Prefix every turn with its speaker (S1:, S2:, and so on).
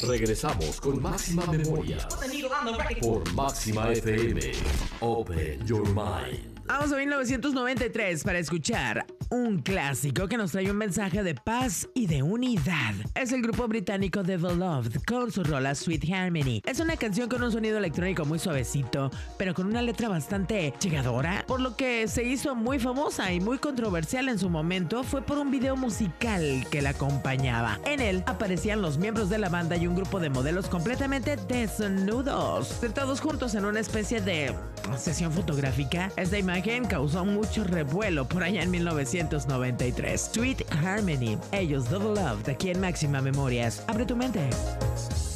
S1: Regresamos con Máxima Memoria por Máxima FM. Open your mind.
S2: Vamos a 1993 para escuchar un clásico que nos trae un mensaje de paz y de unidad. Es el grupo británico The Beloved con su rola Sweet Harmony. Es una canción con un sonido electrónico muy suavecito, pero con una letra bastante llegadora, por lo que se hizo muy famosa y muy controversial en su momento. Fue por un video musical que la acompañaba. En él aparecían los miembros de la banda y un grupo de modelos completamente desnudos, sentados juntos en una especie de sesión fotográfica. Esta imagen causó mucho revuelo por allá en 1993. Sweet Harmony, ellos The Beloved, aquí en Máxima Memorias. Abre tu mente.